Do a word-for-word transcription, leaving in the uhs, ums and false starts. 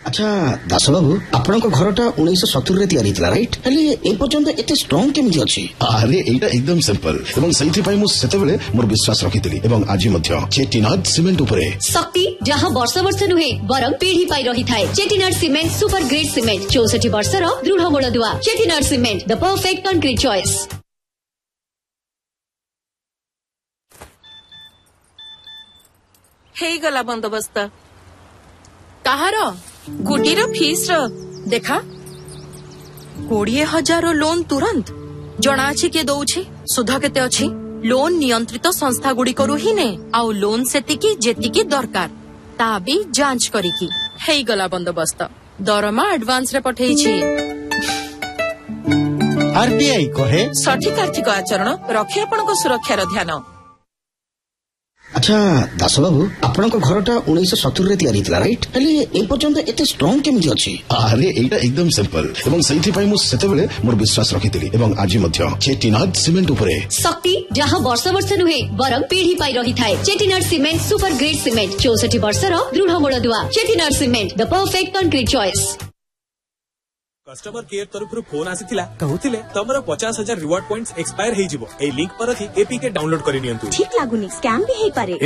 अच्छा दास बाबू आपण घरटा उन्नीस सतुरी तैयारी राइट हेले ए पर्यंत एते स्ट्रांग केमिति अछि? अरे एटा एकदम सिंपल एवं सही पई मु सेतेबेले मोर विश्वास रखितली एवं आज मध्य चेटीनाड सीमेंट उपरे शक्ति जहां वर्ष वर्ष नुहे बरम पीढ़ी पाई रही थाए। Chettinad cement super grade cement चौसठ वर्षर दृढ़ मूलदुआ। Chettinad cement the perfect concrete choice. हे गला बंदोबस्त कहार गुडीर फीस रो देखा कोड़े हजार लोन तुरंत जना अछि के दउछि सुध केते अछि। लोन नियंत्रित संस्था गुडी करू ही ने आउ लोन सेतिकी जेतिकी दरकार ता भी जांच करिकी हे गला बंदोबस्त दरमा एडवांस रे पठेई छी। आरबीआई कहे सठिक आर्थिक आचरण रखे आपनको सुरक्षार ध्यान। अच्छा दास बाबू आपण घरटा उन्नीस सतुरी तैयारी राइट हेले ए पर्यंत एते स्ट्रांग केमिति अछि? अरे एटा एकदम सिंपल एवं सही पई मु सेतेबेले मोर विश्वास रखितली एवं आज मध्य चेटीनाड सीमेंट उपरे शक्ति जहां वर्ष वर्ष नुहे बरम पीढ़ी पाई रही थाए। Chettinad cement super grade cement चौसठ वर्षर दृढ़ मूलदुआ। Chettinad cement the perfect concrete choice. Customer care तरफ फोन आसीथिला कहउथिले तमरो पचास हजार रिवार्ड पॉइंट्स एक्सपायर हे जिवो ए लिंक पर थी एपीके डाउनलोड करि नियंतु। ठीक लागुनी स्कैम भी हे पारे।